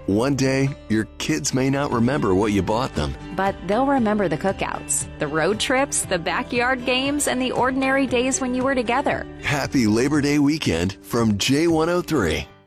One day, your kids may not remember what you bought them. But they'll remember the cookouts, the road trips, the backyard games, and the ordinary days when you were together. Happy Labor Day weekend from J103.